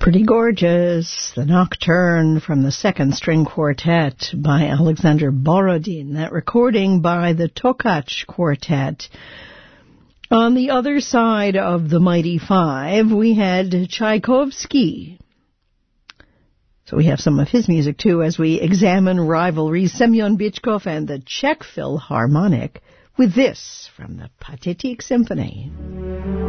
Pretty gorgeous. The Nocturne from the Second String Quartet by Alexander Borodin. That recording by the Tokach Quartet. On the other side of the Mighty Five, we had Tchaikovsky. So we have some of his music, too, as we examine rivalries. Semyon Bychkov and the Czech Philharmonic with this from the Pathetique Symphony.